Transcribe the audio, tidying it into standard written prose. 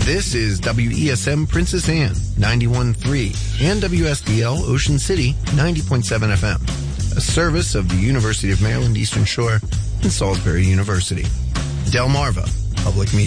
This is WESM Princess Anne 91.3 and WSDL Ocean City 90.7 FM, a service of the University of Maryland Eastern Shore and Salisbury University. Delmarva Public Media.